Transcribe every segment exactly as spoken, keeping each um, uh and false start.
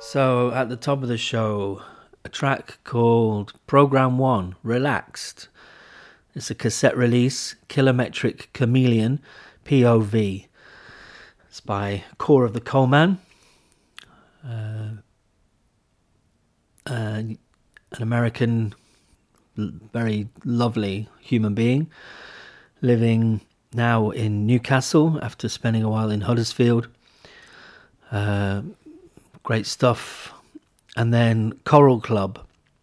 So at the top of the show, a track called Program One, Relaxed. It's a cassette release, Kilometric Chameleon, P O V. It's by Core of the Coalman, uh, an American, very lovely human being, living now in Newcastle after spending a while in Huddersfield. Uh, great stuff. And then Coral Club,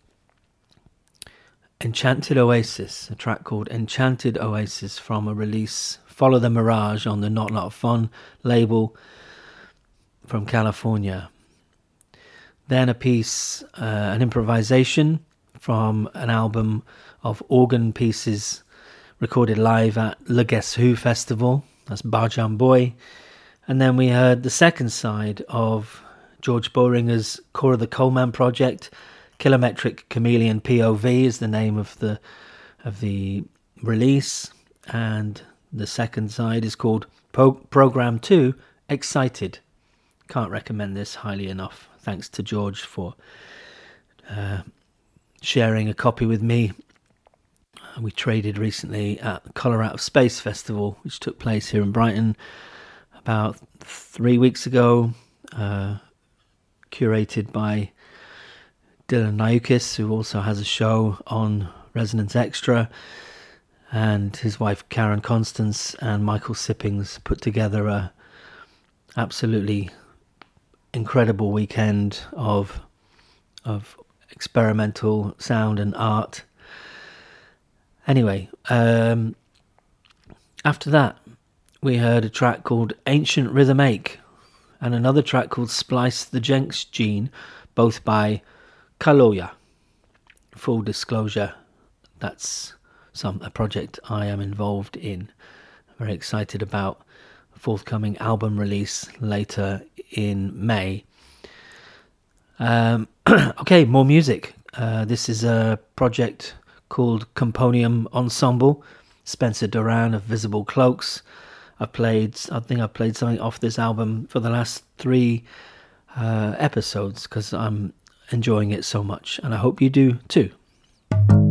Enchanted Oasis, a track called Enchanted Oasis from a release Follow the Mirage on the Not Lot of Fun label from California. Then a piece, uh, an improvisation from an album of organ pieces recorded live at Le Guess Who Festival. That's Barjan Boy. And then we heard the second side of George Boehringer's Core of the Coalman project. Kilometric Chameleon P O V is the name of the of the release, and the second side is called Pro- Program two, Excited. Can't recommend this highly enough. Thanks to George for uh, sharing a copy with me. We traded recently at the Colour Out of Space Festival, which took place here in Brighton about three weeks ago, uh, curated by Dylan Niukis, who also has a show on Resonance Extra, and his wife Karen Constance and Michael Sippings put together a absolutely incredible weekend of of experimental sound and art. Anyway, um, after that, we heard a track called Ancient Rhythm Ache and another track called Splice the Jenks Gene, both by Kaloya. Full disclosure, that's some a project I am involved in. Very excited about a forthcoming album release later in May. Um, okay, more music. Uh, this is a project called Componium Ensemble. Spencer Duran of Visible Cloaks. I've played, I think I've played something off this album for the last three uh, episodes because I'm enjoying it so much, and I hope you do too.